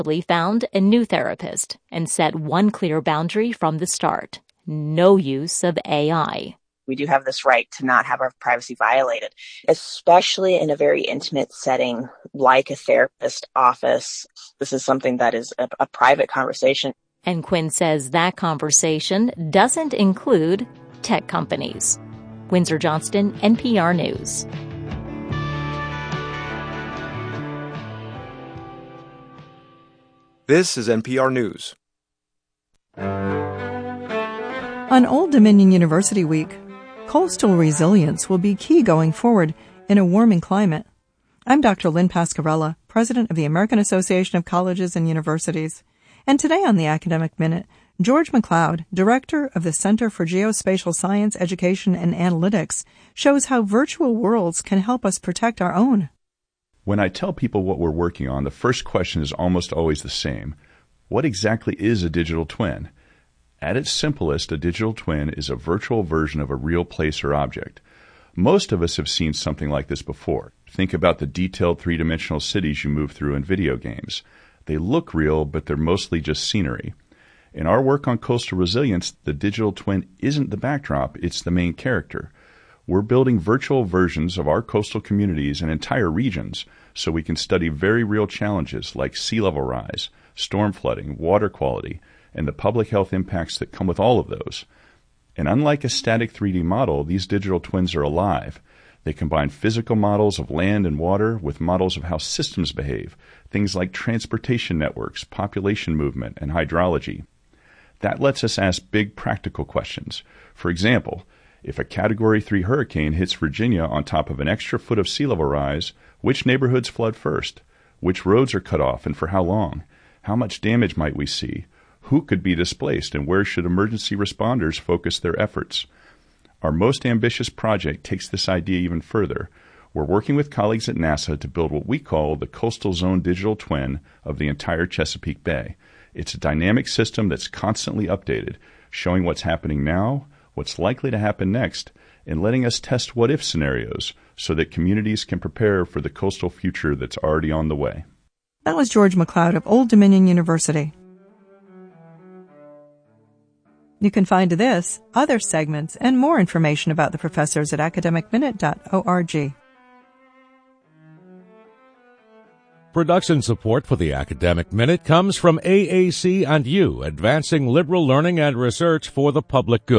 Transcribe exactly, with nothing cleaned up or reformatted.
found a new therapist and set one clear boundary from the start: no use of A I. We do have this right to not have our privacy violated, especially in a very intimate setting like a therapist office. This is something that is a, a private conversation. And Quinn says that conversation doesn't include tech companies. Windsor Johnston, N P R News. This is N P R News. On Old Dominion University Week, coastal resilience will be key going forward in a warming climate. I'm Doctor Lynn Pascarella, president of the American Association of Colleges and Universities. And today on the Academic Minute, George McLeod, director of the Center for Geospatial Science, Education, and Analytics, shows how virtual worlds can help us protect our own. When I tell people what we're working on, the first question is almost always the same. What exactly is a digital twin? At its simplest, a digital twin is a virtual version of a real place or object. Most of us have seen something like this before. Think about the detailed three-dimensional cities you move through in video games. They look real, but they're mostly just scenery. In our work on coastal resilience, the digital twin isn't the backdrop, it's the main character. We're building virtual versions of our coastal communities and entire regions so we can study very real challenges like sea level rise, storm flooding, water quality, and the public health impacts that come with all of those. And unlike a static three D model, these digital twins are alive. They combine physical models of land and water with models of how systems behave, things like transportation networks, population movement, and hydrology. That lets us ask big practical questions. For example, if a Category three hurricane hits Virginia on top of an extra foot of sea level rise, which neighborhoods flood first? Which roads are cut off and for how long? How much damage might we see? Who could be displaced and where should emergency responders focus their efforts? Our most ambitious project takes this idea even further. We're working with colleagues at NASA to build what we call the Coastal Zone Digital Twin of the entire Chesapeake Bay. It's a dynamic system that's constantly updated, showing what's happening now, what's likely to happen next, and letting us test what-if scenarios so that communities can prepare for the coastal future that's already on the way. That was George McLeod of Old Dominion University. You can find this, other segments, and more information about the professors at academic minute dot org. Production support for the Academic Minute comes from A A C and you, advancing liberal learning and research for the public good.